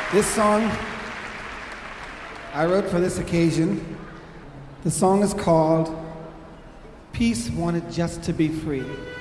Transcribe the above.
This song I wrote for this occasion. The song is called Peace Wanted Just to Be Free.